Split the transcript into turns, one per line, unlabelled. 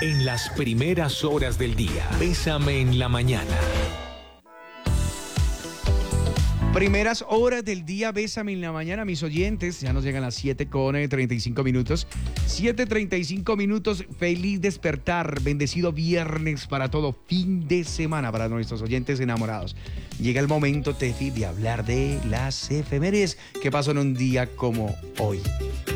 En las primeras horas del día. Bésame en la mañana.
Primeras horas del día, Bésame en la mañana, mis oyentes. Ya nos llegan las 7:35. 7:35. Feliz despertar. Bendecido viernes para todo fin de semana para nuestros oyentes enamorados. Llega el momento, Tefi, de hablar de las efemérides que pasó en un día como hoy.